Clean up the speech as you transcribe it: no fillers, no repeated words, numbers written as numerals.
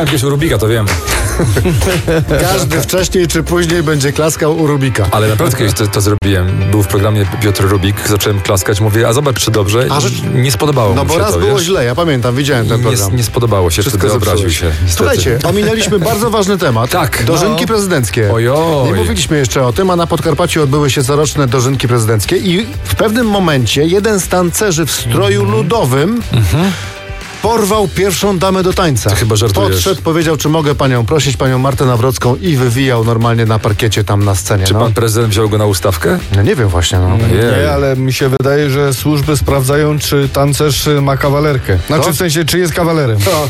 Jakiegoś Rubika, to wiem. Każdy wcześniej czy później będzie klaskał u Rubika. Ale naprawdę kiedyś to zrobiłem. Był w programie Piotr Rubik, zacząłem klaskać, mówię, a zobacz, czy dobrze? Nie spodobało No mu bo się raz to, było wiesz? źle, ja pamiętam, widziałem ten program. Nie spodobało się, Wszystko wtedy obraził zepsułeś. się. Niestety. Słuchajcie, ominęliśmy bardzo ważny temat. Tak. Dożynki prezydenckie. Ojoj. Nie mówiliśmy jeszcze o tym, a na Podkarpaciu odbyły się coroczne dożynki prezydenckie i w pewnym momencie jeden z tancerzy w stroju ludowym porwał pierwszą damę do tańca. Ty chyba żartujesz. Podszedł, powiedział, czy mogę panią prosić, panią Martę Nawrocką i wywijał normalnie na parkiecie tam na scenie. Czy no. pan prezydent wziął go na ustawkę? No nie wiem właśnie, no. Ojej. Nie, ale mi się wydaje, że służby sprawdzają, czy tancerz ma kawalerkę. Znaczy Co? w sensie, czy jest kawalerem. To